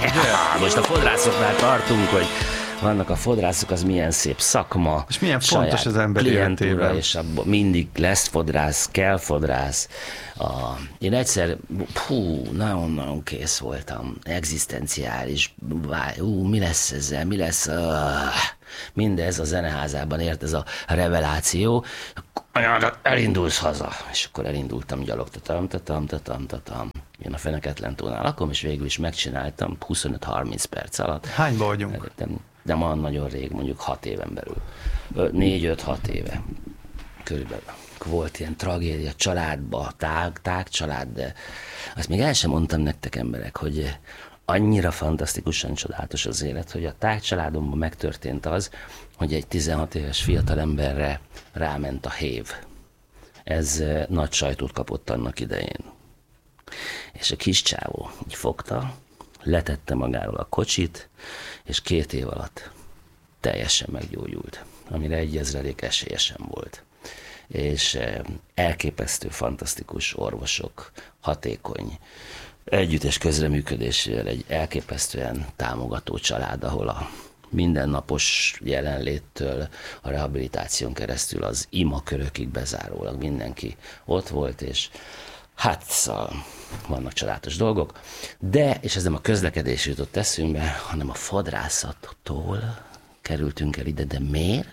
Most a fodrászoknál tartunk, hogy vannak a fodrászok, az milyen szép szakma. És milyen fontos az ember életében. És abban mindig lesz fodrász, kell fodrász. Én egyszer, nagyon-nagyon kész voltam, egzisztenciális, mi lesz ezzel, mi lesz, mindez a zeneházában ért ez a reveláció, elindulsz haza. És akkor elindultam gyalog, én a Feneketlen tónál lakom, és végül is megcsináltam 25-30 perc alatt. Hányba vagyunk? De ma nagyon rég, mondjuk 6 éven belül. 4-5-6 éve körülbelül. Volt ilyen tragédia családba, tág család, de azt még el sem mondtam nektek, emberek, hogy annyira fantasztikusan csodálatos az élet, hogy a tág családomban megtörtént az, hogy egy 16 éves fiatalemberre ráment a hév. Ez nagy sajtót kapott annak idején. És a kis csávó így fogta, letette magáról a kocsit, és 2 év alatt teljesen meggyógyult, amire 1/1000 esélye sem volt. És elképesztő, fantasztikus orvosok, hatékony, együttes közreműködésével egy elképesztően támogató család, ahol a mindennapos jelenléttől a rehabilitáción keresztül az imakörökig bezárólag mindenki ott volt, és hát szóval vannak csodálatos dolgok, de, és ez nem a közlekedés jutott eszünkbe, hanem a fodrászattól kerültünk el ide, de miért?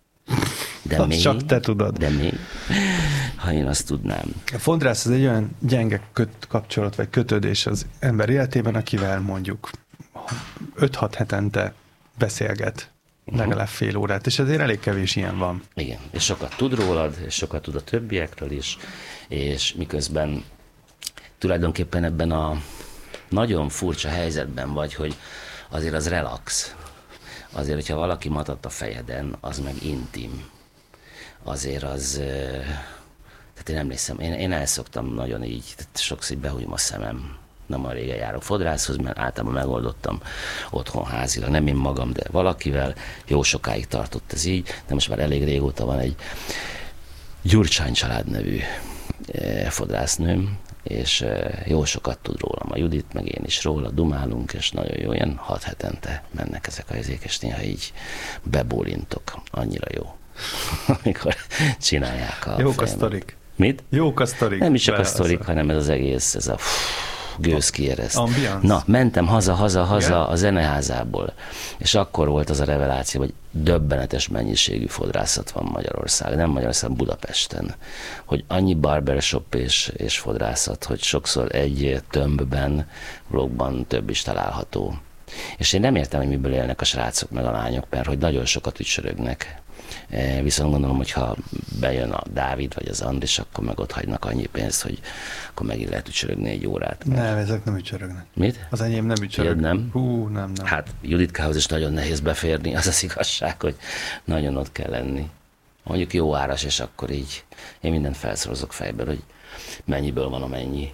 De miért? Csak te tudod. De miért? Ha én azt tudnám. A fodrász az egy olyan gyenge kapcsolat, vagy kötődés az ember életében, akivel mondjuk 5-6 hetente beszélget, legalább fél órát, és azért elég kevés ilyen van. Igen, és sokat tud rólad, és sokat tud a többiekről is, és miközben tulajdonképpen ebben a nagyon furcsa helyzetben vagy, hogy azért az relax. Azért, hogyha valaki matat a fejeden, az meg intim. Azért az... Tehát én emlékszem, én elszoktam nagyon így, sokszor behújom a szemem. Nem a régen járok fodrászhoz, mert általában megoldottam otthon házilag, nem én magam, de valakivel. Jó sokáig tartott ez így, de most már elég régóta van egy Gyurcsány család nevű fodrásznőm, és jó sokat tud rólam. A Judit, meg én is róla dumálunk, és nagyon jó, ilyen 6 hetente mennek ezek a izék, és néha így bebólintok. Annyira jó, amikor csinálják a jók a sztorik. Mit? Jók a sztorik. Nem is csak a sztorik, hanem ez az egész, ez a gőz kiereszt. Ambiance. Na, mentem haza a zeneházából, és akkor volt az a reveláció, hogy döbbenetes mennyiségű fodrászat van Magyarországon, nem Magyarországon, Budapesten, hogy annyi barbershop és fodrászat, hogy sokszor egy tömbben, blogban több is található. És én nem értem, hogy miből élnek a srácok meg a lányok, mert hogy nagyon sokat ücsörögnek. Viszont gondolom, hogy ha bejön a Dávid vagy az Andris, akkor meg ott hagynak annyi pénzt, hogy akkor megint lehet ücsörögni 1 órát. Nem, ezek nem ücsörögnek. Mit? Az enyém nem ücsörög. Nem? Hú, nem. Hát Juditkához is nagyon nehéz beférni, az az igazság, hogy nagyon ott kell lenni. Mondjuk jó áras, és akkor így én mindent felszorozok fejből, hogy mennyiből van amennyi.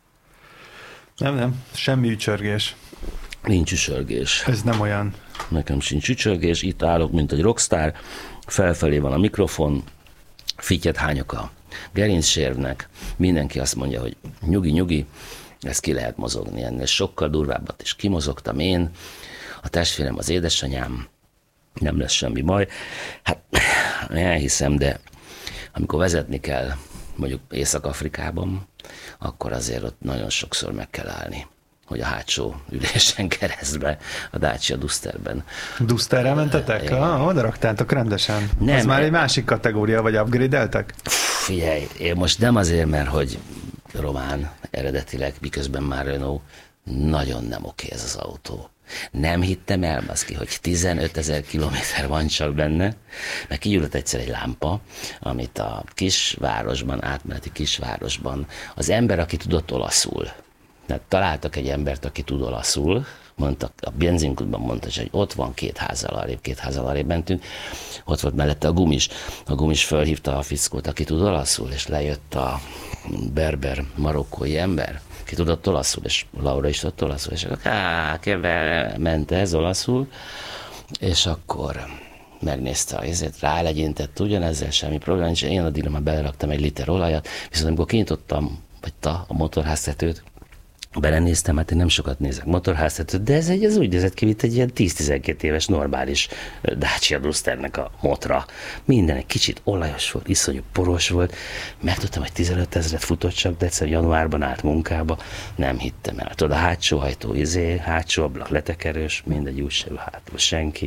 Nem, semmi ücsörgés. Nincs ücsörgés. Ez nem olyan. Nekem sincs ücsörgés, itt állok, mint egy rockstar, felfelé van a mikrofon, fittyet hányok a gerincsérvnek, mindenki azt mondja, hogy nyugi, ezt ki lehet mozogni, ennél sokkal durvábbat is kimozogtam én, a testvérem az édesanyám, nem lesz semmi baj. Hát elhiszem, de amikor vezetni kell, mondjuk Észak-Afrikában, akkor azért ott nagyon sokszor meg kell állni, hogy a hátsó ülésen keresztbe, a Dacia Dusterben. Dusterrel mentetek? Oda raktátok rendesen. Nem, az már egy másik kategória, vagy upgrade-eltek? Figyelj, én most nem azért, mert hogy román eredetileg, miközben már Renault, nagyon nem oké ez az autó. Nem hittem el, baszki, hogy 15 000 kilométer van csak benne, mert kigyulladt egyszer egy lámpa, amit a kisvárosban, átmeneti kisvárosban az ember, aki tudott olaszul, tehát találtak egy embert, aki tud olaszul, mondtak, a benzinkútban mondta, hogy ott van 2 házzal arrébb mentünk, ott volt mellette a gumis fölhívta a fickót, aki tud olaszul, és lejött a berber marokkói ember, ki tudott olaszul, és Laura is tudott olaszul, és akkor ment ez olaszul, és akkor megnézte a izét, rálegyintett ugyanezzel, semmi probléma nincs, én addigra már beleraktam 1 liter olajat, viszont amikor kinyitottam, vagy a motorháztetőt, Belenéztem, hát én nem sokat nézek motorháztetőt, de ez úgy nézett ki, mint egy ilyen 10-12 éves normális Dacia Dusternek a motra. Minden egy kicsit olajos volt, iszonyú poros volt. Megtudtam, hogy 15 000 futott csak, de egyszer januárban állt munkába. Nem hittem el. Tudod, a hátsó hajtó, hátsó ablak letekerős, mindegy, úgyse hátul senki.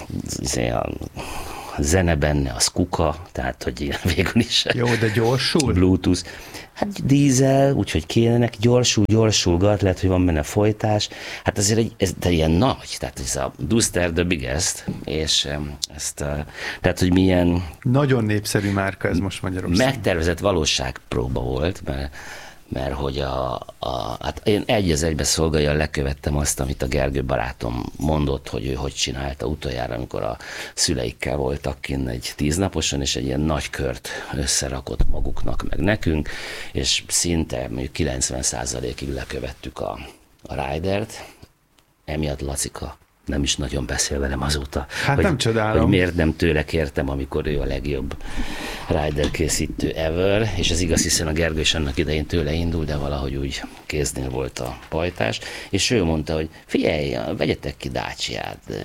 A zene benne, az kuka, tehát, hogy ilyen végül is. Jó, de gyorsul? Bluetooth. Hát dízel, úgyhogy kéne neki, gyorsulgat, lehet, hogy van benne folytás. Hát azért ez ilyen nagy, tehát ez a Duster the biggest, és tehát, hogy milyen... Nagyon népszerű márka ez most Magyarországon. Megtervezett valóságpróba volt, mert hogy hát én egy az egybe szolgálja, lekövettem azt, amit a Gergő barátom mondott, hogy ő hogy csinálta utoljára, amikor a szüleikkel voltak kinn egy 10 naposon, és egy ilyen nagy kört összerakott maguknak, meg nekünk, és szinte mondjuk 90%-ig lekövettük a Ridert, emiatt Lacika nem is nagyon beszél velem azóta. Hát hogy, nem csodálom. Hogy miért nem tőle kértem, amikor ő a legjobb rider készítő ever, és ez igaz, hiszen a Gergő is annak idején tőle indul, de valahogy úgy kéznél volt a pajtás, és ő mondta, hogy figyelj, vegyetek ki Daciát,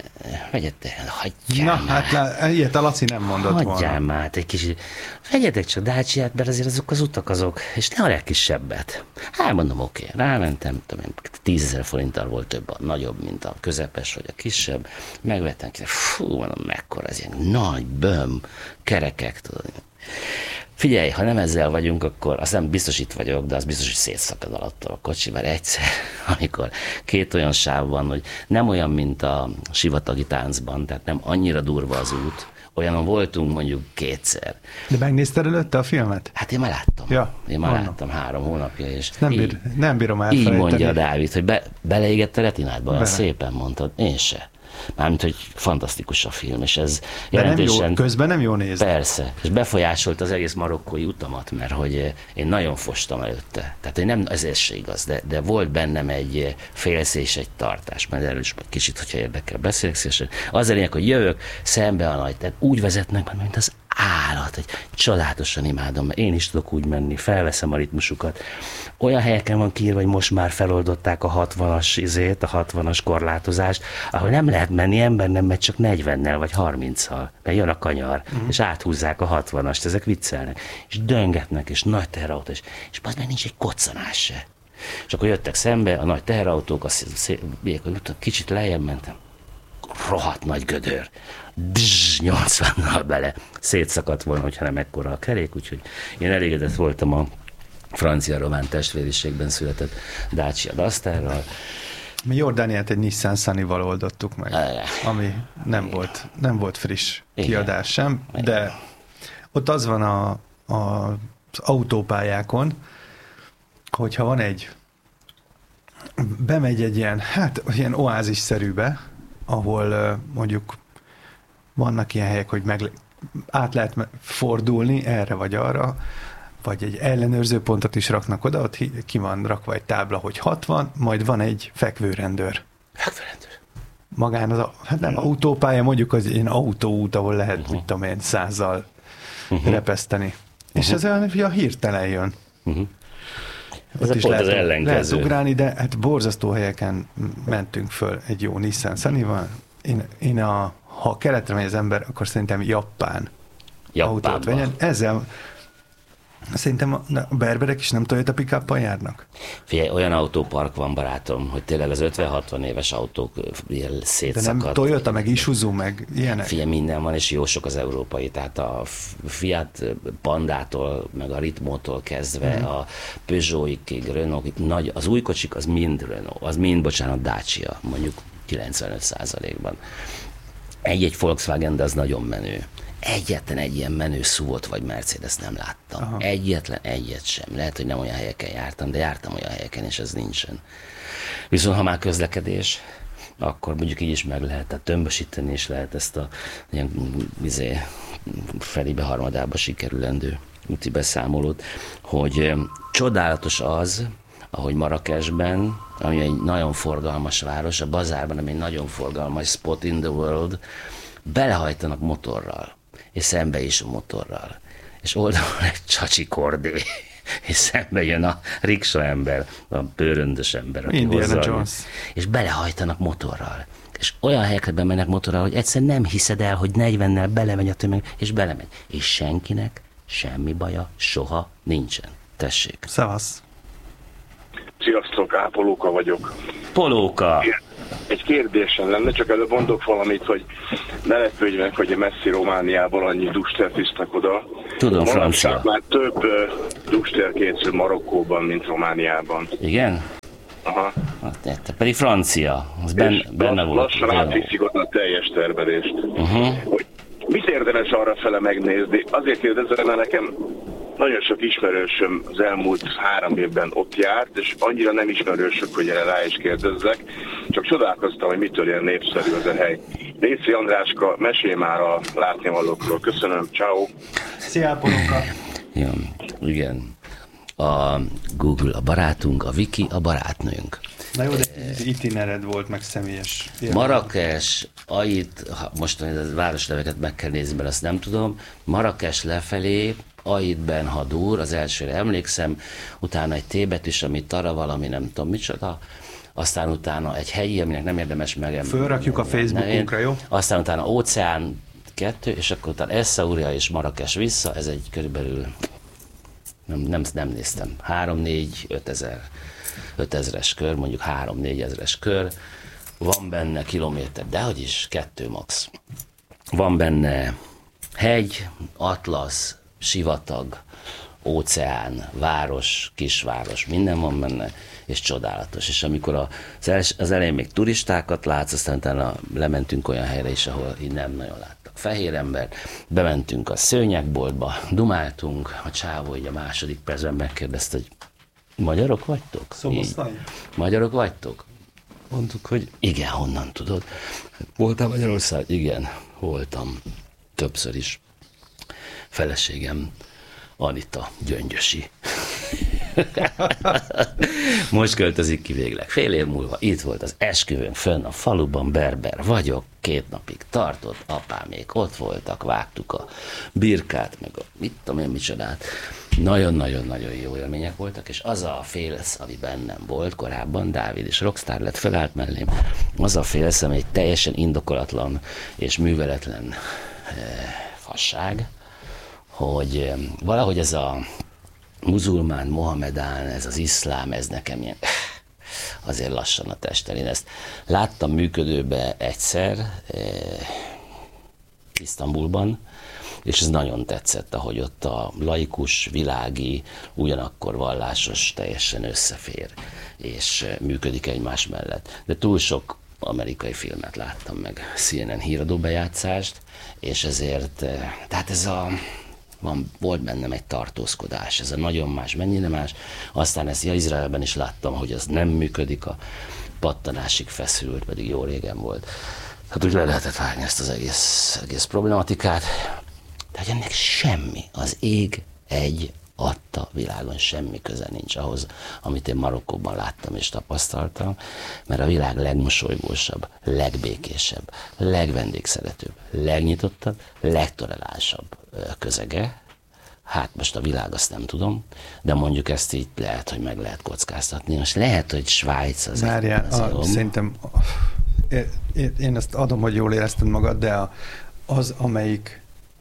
hagyjál Na, már. hát ilyet a Laci nem mondott volna. Hagyjál már egy kicsit, vegyetek csak Daciát, mert azért azok az utak azok, és ne a legkisebbet. Hát mondom, oké, rámentem, 10 000 forinttal volt több, a nagyobb, mint a közepes, vagy a kisebb, megvettem ki, fú, mondom, mekkora ez ilyen nagy böm, kerekek, tudod. Figyelj, ha nem ezzel vagyunk, akkor azt nem biztos itt vagyok, de az biztos, hogy szétszakad alatt a kocsi, mert egyszer, amikor két olyan sáv van, hogy nem olyan, mint a sivatagi táncban, tehát nem annyira durva az út, olyanon voltunk mondjuk 2-szer. De megnézted előtte a filmet? Hát én már láttam. Ja, én már láttam 3 hónapja, és nem bírom elfelejteni. Így mondja Dávid, hogy beleégett a retinádba, olyan szépen mondtad, én se. Mármint, hogy fantasztikus a film, és ez jelentősen... Nem jó, közben nem jó nézni. Persze, és befolyásolt az egész marokkói utamat, mert hogy én nagyon fostam előtte. Tehát nem, ezért se igaz, de volt bennem egy félsz és egy tartás, mert erről is kicsit, hogyha érdekel, beszélek szívesen. Az a lényeg, hogy jövök szembe a nagy, tehát úgy vezetnek, mint az állat, hogy csodálatosan imádom, mert én is tudok úgy menni, felveszem a ritmusukat. Olyan helyeken van kiírva, hogy most már feloldották a 60-as a 60-as korlátozást, ahol nem lehet menni, ember nem megy csak 40-nel vagy 30-al, mert jön a kanyar, és áthúzzák a 60-ast, ezek viccelnek, és döngetnek, és nagy teherautó, és az meg nincs egy koccanás se. És akkor jöttek szembe a nagy teherautók, kicsit lejjebb mentem, rohadt nagy gödör. 80-nal bele. Szétszakadt volna, hogyha nem ekkora a kerék, úgyhogy én elégedett voltam a francia-román testvériségben született Dacia Dusterral. Mi Jordániát egy Nissan Sunny-val oldottuk meg, ami nem volt friss kiadás sem, de ott az van az autópályákon, hogyha van bemegy egy ilyen oázis-szerűbe, ahol mondjuk vannak ilyen helyek, hogy át lehet fordulni erre vagy arra, vagy egy ellenőrző pontot is raknak oda, ott ki van rakva egy tábla, hogy 60, majd van egy fekvőrendőr. Fekvőrendőr. Magán hát nem autópálya, mondjuk az ilyen autóút, ahol lehet, mit tudom én, 100-zal repeszteni. És ez olyan, hogy hirtelen jön. Ez is lehet ugrálni, de hát borzasztó helyeken mentünk föl egy jó Nissan Sunny-val. Ha keletre megy az ember, akkor szerintem Japán autót vegyen. Ezzel szerintem a berberek is nem Toyota pick-uppal járnak. Figyelj, olyan autópark van, barátom, hogy tényleg az 50-60 éves autók ilyen szétszakadt. De nem Toyota, meg Isuzu, meg ilyenek? Figyelj, minden van, és jó sok az európai, tehát a Fiat Pandától, meg a Ritmótól kezdve, a Peugeotig, Renaultig, az új kocsik az mind Renault, bocsánat, Dacia, mondjuk 95%-ban. Egy-egy Volkswagen, de az nagyon menő. Egyetlen egy ilyen menő SUV-ot vagy Mercedes nem láttam. Aha. Egyetlen egyet sem. Lehet, hogy nem olyan helyeken jártam, de jártam olyan helyeken, és ez nincsen. Viszont ha már közlekedés, akkor mondjuk így is meg lehet, tehát tömbösíteni is lehet ezt a ilyen felébe harmadába sikerülendő úti beszámolót, hogy csodálatos az, ahogy Marrakesben, ami egy nagyon forgalmas város, a bazárban, ami egy nagyon forgalmas spot in the world, belehajtanak motorral, és szembe is a motorral. És oldalon egy csacsi kordé. és szembe jön a riksa ember, a bőröndös ember, aki Indiana hozzá, Jones. és belehajtanak motorral. És olyan helyekre bemennek motorral, hogy egyszer nem hiszed el, hogy 40-nel belemegy a tömeg, és belemegy. És senkinek semmi baja soha nincsen. Tessék. Szevasz. Sziasztok, Ápolóka vagyok. Polóka! Egy kérdésem lenne, csak előbb mondok valamit, hogy ne lepődj meg, hogy a messzi Romániából annyi dustert isznak oda. Tudom, Manapság francia. már több duster készül Marokkóban, mint Romániában. Igen? Aha. Hát, pedig francia. Az És benne volt. lassan átviszik oda a teljes termelést. Hogy mit érdemes arra fele megnézni? Azért kérdezem, mert nekem nagyon sok ismerősöm az elmúlt 3 évben ott járt, és annyira nem ismerősök, hogy erre rá is kérdezzek. Csak csodálkoztam, hogy mitől ilyen népszerű az a hely. Léci Andráska, mesélj már a látnivalókról. Köszönöm, ciao. Szia, Polóka. Ja, igen. A Google a barátunk, a Wiki a barátnőnk. Na jó, de itinered volt, meg személyes élmény. Marrakes, Ait, most a városneveket meg kell nézni, mert azt nem tudom. Marrakes lefelé, Ait Ben Hadur, az elsőre emlékszem, utána egy T betűs, ami Tara valami, nem tudom micsoda, aztán utána egy helyi, aminek nem érdemes Fölrakjuk a Facebookunkra, jó? Aztán utána Óceán 2, és akkor utána Essaouira és Marrakes vissza, ez egy körülbelül, nem néztem, 3-4-5 ezer, 5000-es kör, mondjuk 3-4 ezeres kör, van benne kilométer, dehogy is 2 max. Van benne hegy, atlasz, sivatag, óceán, város, kisváros, minden van benne, és csodálatos. És amikor az elején még turistákat látsz, aztán utána lementünk olyan helyre is, ahol így nem nagyon láttak fehér embert, bementünk a szőnyegboltba, dumáltunk, a csávó így a második percben megkérdezte, hogy magyarok vagytok? Szoboszlai? Magyarok vagytok? Mondtuk, hogy igen, honnan tudod? Voltál Magyarország? Igen, voltam. Többször is. Feleségem Anita Gyöngyösi. Most költözik ki végleg. Fél év múlva itt volt az esküvőnk fönn a faluban, berber vagyok, 2 napig tartott, apámék ott voltak, vágtuk a birkát, meg a mit tudom én micsodát. Nagyon-nagyon-nagyon jó élmények voltak, és az a félsz, ami bennem volt korábban, Dávid is rockstar lett, felállt mellém, az a félsz, ami egy teljesen indokolatlan és műveletlen fasság, hogy valahogy ez a muzulmán, mohamedán, ez az iszlám, ez nekem ilyen azért lassan a testen. Én ezt láttam működőbe egyszer Isztambulban, és ez nagyon tetszett, ahogy ott a laikus, világi, ugyanakkor vallásos teljesen összefér, és működik egymás mellett. De túl sok amerikai filmet láttam meg, CNN híradóbejátszást, és ezért, tehát volt bennem egy tartózkodás, ez a nagyon más, mennyire más. Aztán ezt Izraelben is láttam, hogy az nem működik, a pattanásig feszült, pedig jó régen volt. Hát úgy le lehetett vágni ezt az egész problematikát. De hogy ennek semmi, az ég egy adta világon semmi köze nincs ahhoz, amit én Marokkóban láttam és tapasztaltam, mert a világ legmosolygósabb, legbékésebb, legvendégszeretőbb, legnyitottabb, legtoleránsabb közege. Hát most a világ azt nem tudom, de mondjuk ezt így lehet, hogy meg lehet kockáztatni. Most lehet, hogy Svájc az Várjál, szerintem én ezt adom, hogy jól érezted magad, de az, amelyik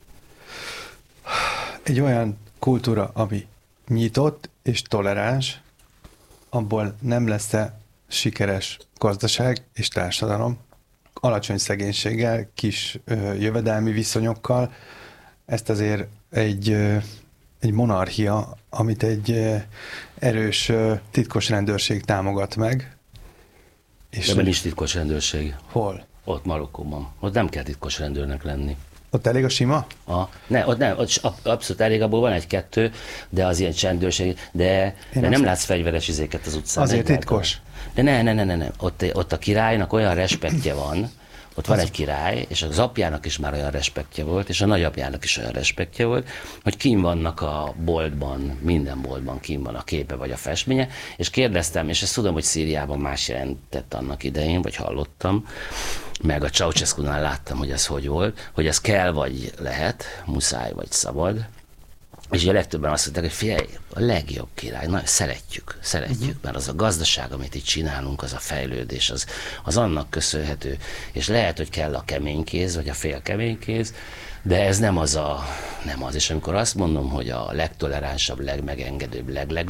egy olyan kultúra, ami nyitott és toleráns, abból nem lesz-e sikeres gazdaság és társadalom, alacsony szegénységgel, kis jövedelmi viszonyokkal. Ezt azért egy monarchia, amit egy erős titkos rendőrség támogat meg. És de nincs titkos rendőrség. Hol? Ott Marokkóban. Ott nem kell titkos rendőrnek lenni. Ott elég a sima? Ott abszolút elég, abból van 1-2, de az ilyen csendőrség, de nem látsz fegyveres izéket az utcán. Azért titkos? De ne. Ott a királynak olyan respektje van, ott van egy király, és az apjának is már olyan respektje volt, és a nagyapjának is olyan respektje volt, hogy kín vannak a boltban, minden boltban kín van a képe vagy a festménye, és kérdeztem, és ezt tudom, hogy Szíriában más jelentett annak idején, vagy hallottam, meg a Ceausescu-nál láttam, hogy ez hogy volt, hogy ez kell vagy lehet, muszáj vagy szabad, És a legtöbben azt mondták, hogy figyelj, a legjobb király, nagyon szeretjük, mert az a gazdaság, amit itt csinálunk, az a fejlődés, az annak köszönhető, és lehet, hogy kell a keménykéz, vagy a fél keménykéz, de ez nem az. És amikor azt mondom, hogy a legtoleránsabb, legmegengedőbb,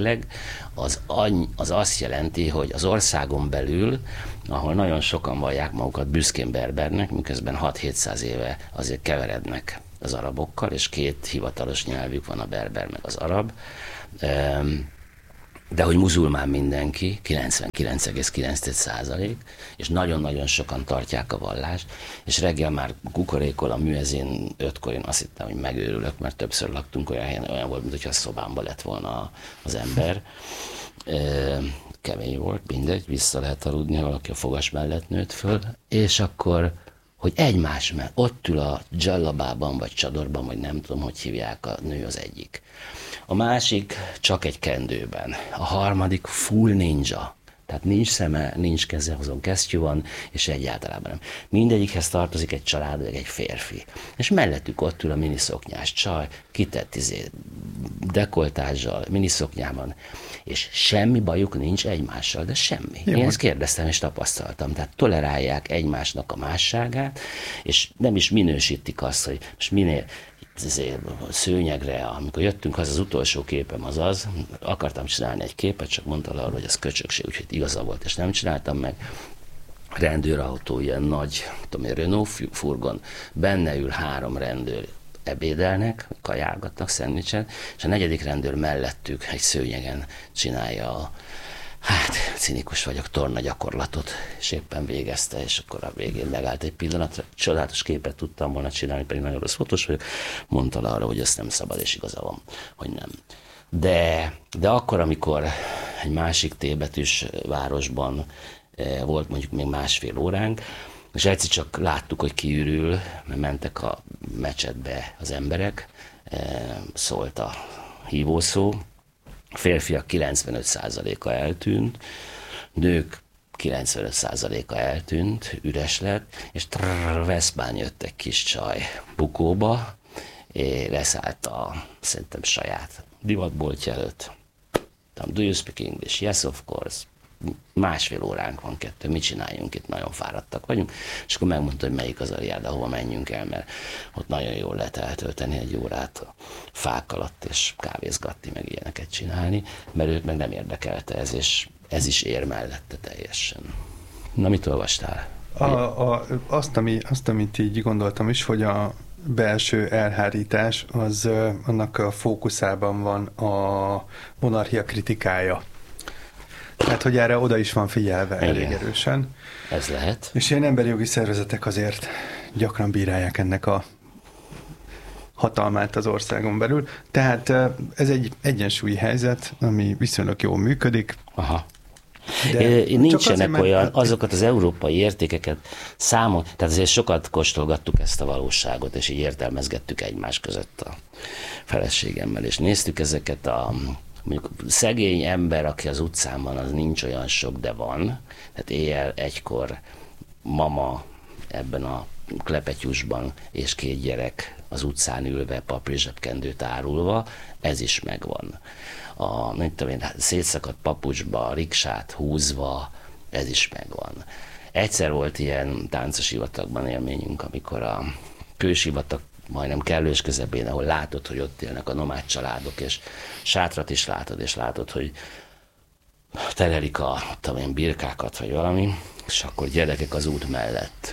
az azt jelenti, hogy az országon belül, ahol nagyon sokan vallják magukat büszkén berbernek, miközben 6-700 éve azért keverednek az arabokkal, és 2 hivatalos nyelvük van, a berber meg az arab, de hogy muzulmán mindenki, 99,9%, és nagyon-nagyon sokan tartják a vallást, és reggel már kukorékol a műezén 5-kor, én azt hittem, hogy megőrülök, mert többször laktunk olyan helyen, olyan volt, mintha a szobámban lett volna az ember. Kemény volt, mindegy, vissza lehet aludni, ha valaki a fogas mellett nőtt föl, és akkor hogy egymás mellett, ott ül a dzsallabában, vagy csadorban, vagy nem tudom, hogy hívják, a nő az egyik. A másik csak egy kendőben. A harmadik full ninja. Tehát nincs szeme, nincs keze, azon kesztyű van, és egyáltalán nem. Mindegyikhez tartozik egy család, vagy egy férfi. És mellettük ott ül a miniszoknyás csaj, kitett dekoltázsal, miniszoknyában, és semmi bajuk nincs egymással, de semmi. Jó. Én ezt kérdeztem és tapasztaltam. Tehát tolerálják egymásnak a másságát, és nem is minősítik azt, hogy most minél szőnyegre, amikor jöttünk haza, az utolsó képem az, akartam csinálni egy képet, csak mondta arra, hogy az köcsökség, úgyhogy igaza volt, és nem csináltam meg. Rendőrautó, ilyen nagy, tudom én, Renault furgon, benne ül 3 rendőr, ebédelnek, kajálgatnak, szendvicset, és a 4. rendőr mellettük egy szőnyegen csinálja cinikus vagyok, torna gyakorlatot, és éppen végezte, és akkor a végén megállt egy pillanatra, csodálatos képet tudtam volna csinálni, pedig nagyon rossz fotós vagyok, mondta arra, hogy ezt nem szabad, és igaza van, hogy nem. De akkor, amikor egy másik T-betűs városban volt mondjuk még 1,5 óránk, és egyszer csak láttuk, hogy kiürül, mert mentek a mecsetbe az emberek, szólt a hívószó, a férfiak 95%-a eltűnt, nők 95%-a eltűnt, üres lett, és veszpán jött egy kis csaj bukóba, és leszállt szerintem saját divatboltja előtt. Do you speak English? Yes, of course. 1,5 óránk van, 2, mit csináljunk itt, nagyon fáradtak vagyunk, és akkor megmondta, hogy melyik az a riád, ahova menjünk el, mert ott nagyon jól lehet eltölteni egy órát a fák alatt, és kávézgatni, meg ilyeneket csinálni, mert őt meg nem érdekelte ez, és ez is ér mellette teljesen. Na, mit olvastál? Azt, amit így gondoltam is, hogy a belső elhárítás, az annak a fókuszában van a monarchia kritikája. Tehát, hogy erre oda is van figyelve elég erősen. Ez lehet. És ilyen emberi jogi szervezetek azért gyakran bírálják ennek a hatalmát az országon belül. Tehát ez egy egyensúlyi helyzet, ami viszonylag jól működik. Aha. Nincsenek olyan, azokat az európai értékeket tehát azért sokat kóstolgattuk ezt a valóságot, és így értelmezgettük egymás között a feleségemmel, és néztük ezeket mondjuk szegény ember, aki az utcán van, az nincs olyan sok, de van. Tehát éjjel 1-kor mama ebben a klepetyusban, és 2 gyerek az utcán ülve, papírzsebkendőt árulva, ez is megvan. Nem tudom én, szétszakadt papucsba, riksát húzva, ez is megvan. Egyszer volt ilyen táncos sivatagban élményünk, amikor a kősivatag majdnem kellős közepén, ahol látod, hogy ott élnek a nomád családok, és sátrat is látod, és látod, hogy terelik a birkákat, vagy valami, és akkor gyerekek az út mellett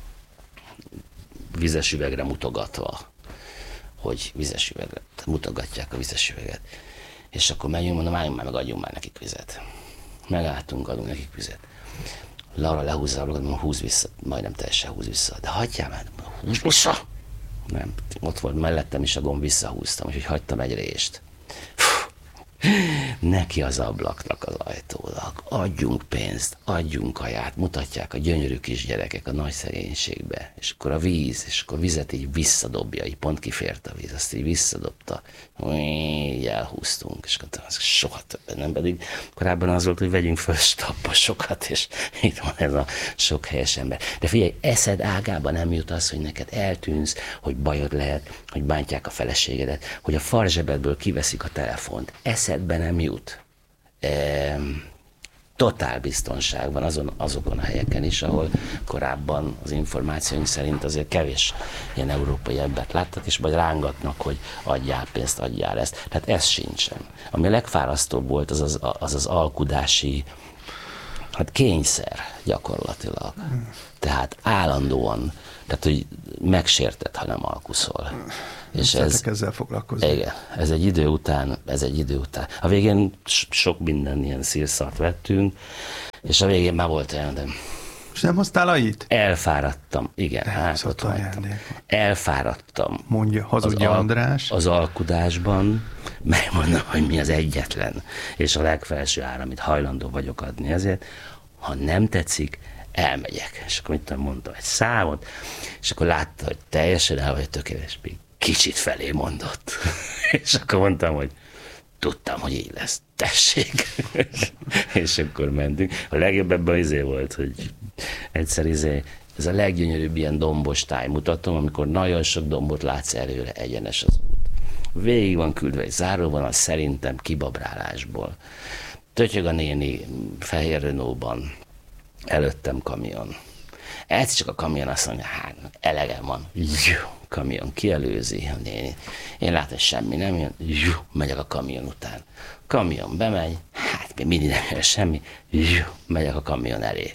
vizes üvegre mutogatva, hogy vizes üvegre, mutogatják a vizes üveget. És akkor megyünk, mondom, álljunk már, meg adjunk már nekik vizet. Megálltunk, adunk nekik vizet. Laura lehúzza a blogot, húz vissza, majdnem teljesen húz vissza. De hagyjál már, húz vissza! Nem, ott volt mellettem is a gomb, visszahúztam, úgyhogy hagytam egy rést. neki az ablaknak, az ajtónak, adjunk pénzt, adjunk kaját, mutatják a gyönyörű kisgyerekek a nagy szegénységbe, és akkor a víz, és akkor a vizet így visszadobja, így pont kifért a víz, azt így visszadobta, így elhúztunk, és akkor soha többen nem, pedig korábban az volt, hogy vegyünk föl stapposokat, és itt van ez a sok helyes ember. De figyelj, eszed ágában nem jut az, hogy neked eltűnsz, hogy bajod lehet, hogy bántják a feleségedet, hogy a farzsebedből kiveszik a telefont. Eszedbe nem jut. Totál biztonság van azokon a helyeken is, ahol korábban az információink szerint azért kevés ilyen európai embert láttak, és majd rángatnak, hogy adjál pénzt, adjál ezt. Tehát ez sincsen. Ami a legfárasztóbb volt, az alkudási kényszer gyakorlatilag. Tehát állandóan, tehát hogy megsértett, ha nem alkuszol. És ezzel foglalkozni. Igen, ez egy idő után. A végén sok minden ilyen szírszart vettünk, és a végén már volt olyan, de... És nem hoztál ait? Elfáradtam, igen. Elfáradtam. Mondja, hazudja András. Az alkudásban, megmondom, hogy mi az egyetlen, és a legfelső ár, amit hajlandó vagyok adni. Ezért, ha nem tetszik, elmegyek. És akkor mit mondtam egy számot, és akkor látta, hogy teljesen el vagy tökéletes, kicsit felé mondott. És akkor mondtam, hogy tudtam, hogy így lesz. Tessék. És akkor mentünk. A legjobb ebben volt, hogy egyszer ez a leggyönyörűbb ilyen dombos tájmutatom, amikor nagyon sok dombot látsz előre, egyenes az út. Végig van küldve egy záróvonal, szerintem kibabrálásból. Tötyög a néni fehér Renault-ban, előttem kamion. Egyszer csak a kamion azt mondja, hát elegem van. Kamion kielőzi a néni. Én látom, hogy semmi nem jön. Megyek a kamion után. Kamion bemegy, hát még mindig nem jön semmi. Megyek a kamion elé.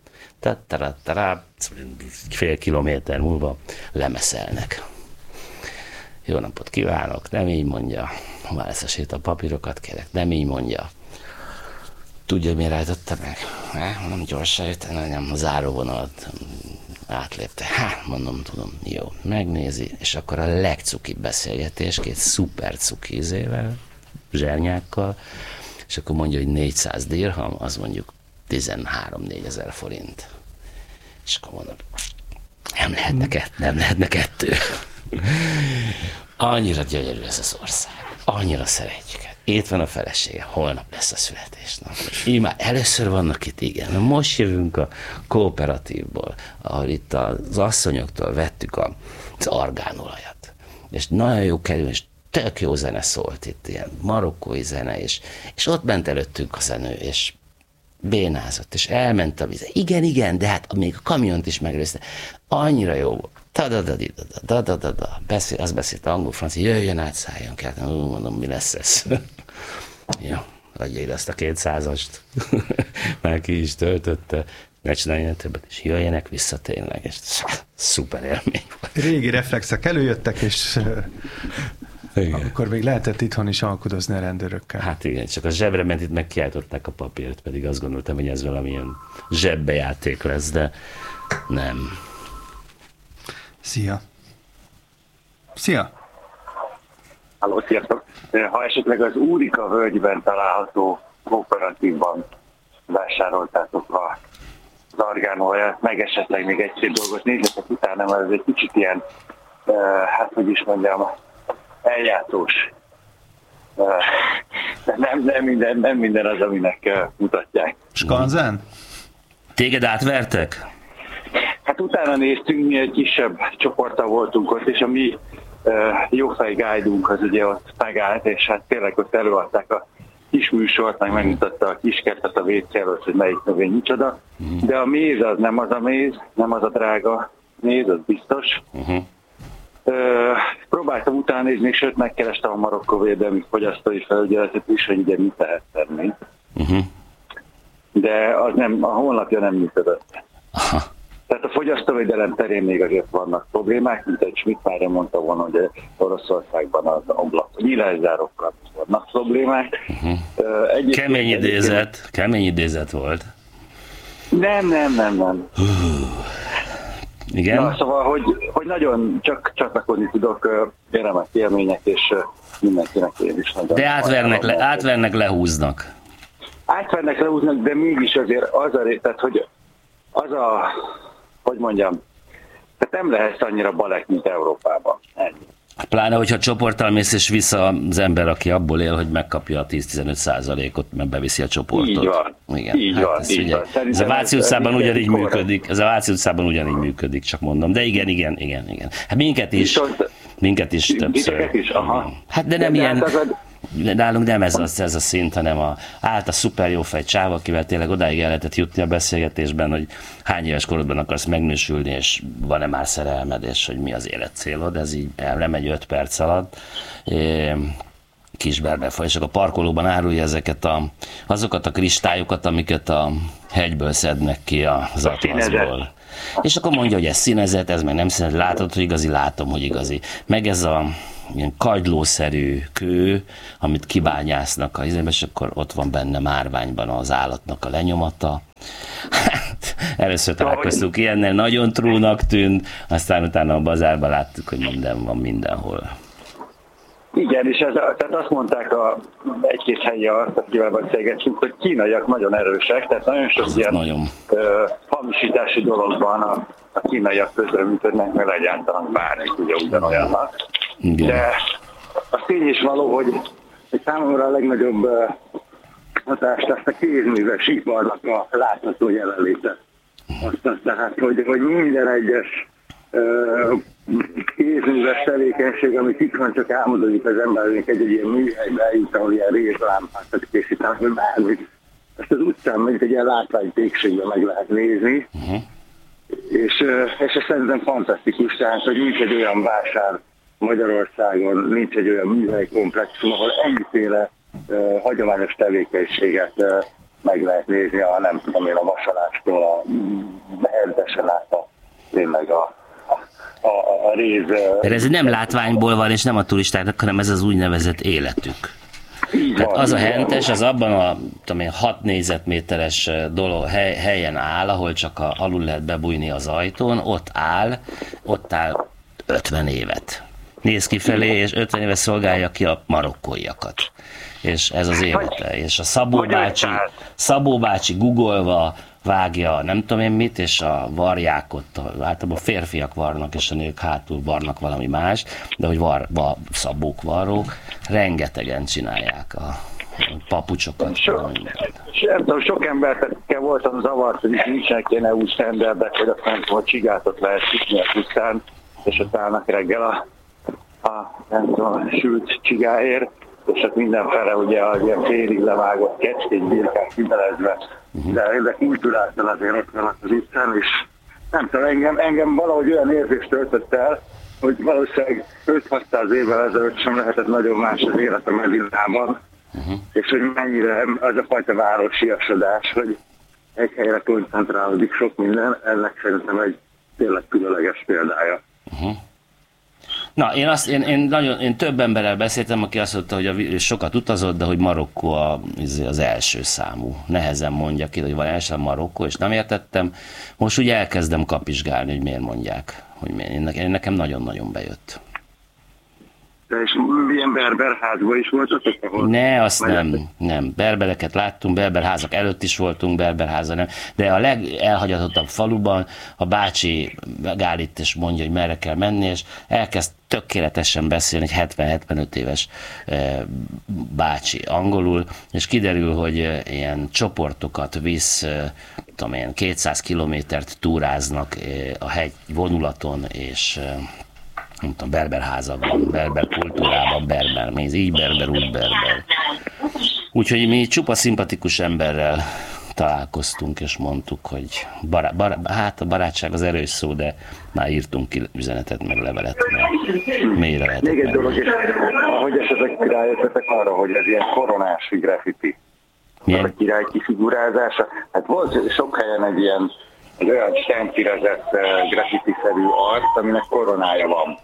Fél kilométer múlva lemeszelnek. Jó napot kívánok, nem így mondja. Már lesz a papírokat kérek, nem így mondja. Tudja, miért állította meg? Nem gyorsan jött, nem a záróvonalat átlépte. Mondom, tudom, jó. Megnézi, és akkor a legcukibb beszélgetés, két szuper cuki izével, zsernyákkal, és akkor mondja, hogy 400 dirham, az mondjuk 13-4 ezer forint. És akkor mondom, nem lehetne kettő. Annyira gyönyörű ez az ország. Annyira szeretjük. Itt van a felesége, holnap lesz a születésnap. Már először vannak itt, igen. Most jövünk a kooperatívból, ahol itt az asszonyoktól vettük az argánolajat. És nagyon jó kerül, és tök jó zene szólt itt, ilyen marokkói zene, és ott ment előttünk a zenő, és bénázott, és elment a víz. Igen, de hát még a kamiont is megrőzte. Annyira jó volt. Azt beszélt angol, francia, jöjjön át, szálljon kell. Mondom, mi lesz ez? Ja, adja ide azt a 200-ast. Már ki is töltötte. Ne csináljon többet, és jöjjenek vissza tényleg. És szuper élmény volt. Régi reflexek előjöttek, és akkor még lehetett itthon is alkudozni a rendőrökkel. Hát igen, csak a zsebre ment, itt meg kiáltották a papírt, pedig azt gondoltam, hogy ez valamilyen zsebbejáték lesz, de nem. Szia! Halló, sziasztok! Ha esetleg az Úrika völgyben található kooperatívban vásároltátok az argánolajat, meg esetleg még egy-két dolgot nézzetek utána, mert ez egy kicsit ilyen, hát hogy is mondjam, eljátszós. Nem minden az, aminek mutatják. Skanzen? Téged átvertek? Hát utána néztünk, mi egy kisebb csoporttal voltunk ott, és a mi jófej guide-unk az ugye ott megállt, és hát tényleg ott előadták a kis műsort, meg megmutatta a kiskertet a WC előtt, hogy melyik növény micsoda. De a méz az nem az a méz, nem az a drága méz, az biztos. Próbáltam utána nézni, sőt megkerestem a Marokkó Védelmi Fogyasztói Felügyeletet is, hogy ugye mit lehet tenni. De az nem, a honlapja nem működött. Tehát a fogyasztóvédelem terén még azért vannak problémák, mint egy Schmidt már mondta volna, hogy Oroszországban az ablak nyílászárokkal vannak problémák. Kemény idézet volt. Nem. Igen? Na, szóval, hogy nagyon csak csatlakozni tudok, remek élmények, és mindenkinek én is nagyon... De átvernek, lehúznak. Átvernek, lehúznak, de mégis azért tehát, hogy mondjam, tehát nem lehet annyira balek, mint Európában. Ennyi. Pláne, hogyha csoporttal mész, és vissza az ember, aki abból él, hogy megkapja a 10-15%-ot, mert beviszi a csoportot. Így van. Igen. Így van. Ez a Váci utcában ugyanígy működik. Ez a Váci utcában ugyanígy működik, csak mondom. De igen. Hát minket is többször. Is, aha. Hát de nem ilyen... Nálunk nem ez a szint, hanem állt a szuper jó fej csáv, akivel tényleg odáig el lehetett jutni a beszélgetésben, hogy hány éves korodban akarsz megnősülni, és van-e már szerelmed, és hogy mi az életcélod, ez így elmegy 5 perc alatt. Kis berberfa, és akkor a parkolóban árulja azokat a kristályokat, amiket a hegyből szednek ki az atlaszból. És akkor mondja, hogy ez színezet, ez meg nem színezet, látod, hogy igazi, látom, hogy igazi. Meg ez a ilyen kagylószerű kő, amit kibányásznak a izébe, és akkor ott van benne márványban az állatnak a lenyomata. Hát, először találkoztunk ilyennel, nagyon trúnak tűnt, aztán utána a bazárban láttuk, hogy minden van mindenhol. Igen, és tehát azt mondták egy-két helyi akivel beszélgettünk, hogy kínaiak nagyon erősek, tehát nagyon sok ilyen hamisítási dolog van a kínaiak közreműködnek, mert egyáltalán bármik ugye ugyanolyannak. De a tény is való, hogy számomra a legnagyobb hatást ezt a kézműves iparnak a látható jelenléte. Tehát, hogy minden egyes kézműves tevékenység, amit itt van, csak álmodozik az embernek egy ilyen műhelybe eljut, ahol ilyen rézlámpákat készítenek, vagy bármit. Ezt az utcán meg egy ilyen látványtégségben meg lehet nézni, és ez szerintem fantasztikus, tehát, hogy nincs egy olyan vásár Magyarországon, nincs egy olyan műhelykomplexum, ahol ennyiféle hagyományos tevékenységet meg lehet nézni, nem tudom én, a vasalástól, a hentesen át tényleg a réz... De ez nem látványból van, és nem a turistáknak, hanem ez az úgynevezett életük. Tehát az a hentes, az abban a 6 négyzetméteres helyen áll, ahol csak alul lehet bebújni az ajtón, ott áll 50 évet. Néz kifelé, és 50 éve szolgálja ki a marokkóiakat. És ez az élete. És a Szabó bácsi googolva vágja nem tudom én mit, és a varják ott, általában férfiak varnak, és a nők hátul varnak valami más, de hogy szabók, varrók, rengetegen csinálják a papucsokat. Sok embertekkel voltam zavart, hogy nincsenek ilyen EU standardek, hogy azt nem tudom, hogy csigátot lehet sütni a pusztán, és ott állnak reggel a nem tudom, sült csigáért, és ott mindenfele ugye az ilyen félig levágott kecskény birkák kibelezve, de kulturáltan azért ott vannak az utcán, és nem tudom, engem valahogy olyan érzést töltött el, hogy valószínűleg 5-600 évvel ezelőtt sem lehetett nagyon más az élet a Medinában, és hogy mennyire az a fajta városiasodás, hogy egy helyre koncentrálódik sok minden, ennek szerintem egy tényleg különleges példája. Na, én több emberrel beszéltem, aki azt mondta, hogy sokat utazott, de hogy Marokkó az első számú. Nehezen mondja ki, hogy van első Marokkó, és nem értettem. Most ugye elkezdem kapizsgálni, hogy miért mondják. Hogy miért. Nekem nagyon-nagyon bejött. És milyen berberházban is voltatok? Ne, azt nem. Berbereket láttunk, berberházak előtt is voltunk, berberházak nem. De a legelhagyatottabb faluban a bácsi megállít és mondja, hogy merre kell menni, és elkezd tökéletesen beszélni, egy 70-75 éves bácsi angolul, és kiderül, hogy ilyen csoportokat visz, 200 kilométert túráznak a hegy vonulaton, és nem tudom, berberházakban, berber kultúrában, berber méz, így berber, úgy berber. Úgyhogy mi csupa szimpatikus emberrel találkoztunk, és mondtuk, hogy hát a barátság az erős szó, de már írtunk ki üzenetet, meg levelet, mert mélyre lehetett. Még egy dolog, és ahogy esetleg rájöttetek arra, hogy ez ilyen koronás graffiti. Milyen? A király kifigurázása. Hát volt sok helyen egy olyan stencirezett graffiti-szerű arc, aminek koronája van.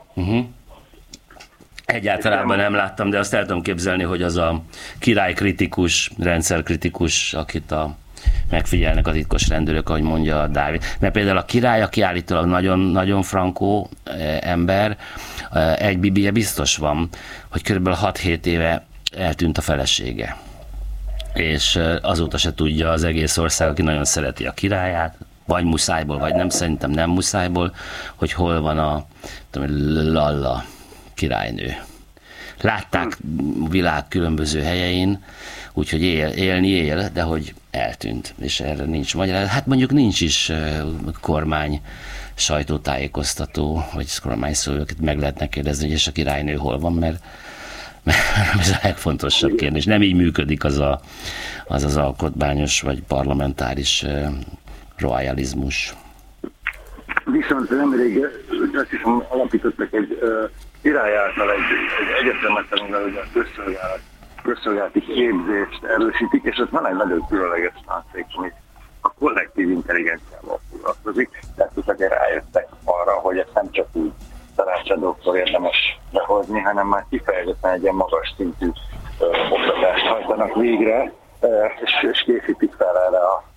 Egyáltalában nem láttam, de azt el tudom képzelni, hogy az a királykritikus, rendszerkritikus, akit a megfigyelnek a titkos rendőrök, ahogy mondja Dávid. Mert például a király, aki állítólag nagyon, nagyon frankó ember, egy bibije biztos van, hogy körülbelül 6-7 éve eltűnt a felesége. És azóta se tudja az egész ország, aki nagyon szereti a királyát, vagy muszájból, vagy nem, szerintem nem muszájból, hogy hol van a Lalla királynő. Látták világ különböző helyein, úgyhogy élni él, de hogy eltűnt, és erre nincs magyarázat. Hát mondjuk nincs is kormány sajtótájékoztató, vagy kormányszóvőket meg lehetne kérdezni, hogy és a királynő hol van, mert ez a legfontosabb kérdés. Nem így működik az alkotmányos vagy parlamentáris royalizmus. Viszont nemrég azt is alapítottak egy király által egy egyetemet, amivel a közszolgálati képzést erősítik, és ott van egy nagyon különleges tanszék, ami a kollektív intelligenciával foglalkozik, tehát utána rájöttek arra, hogy ezt nem csak úgy tanácsadóktól érdemes behozni, hanem már kifejezetten egy ilyen magas szintű oktatást hajtanak végre, és készítik fel erre a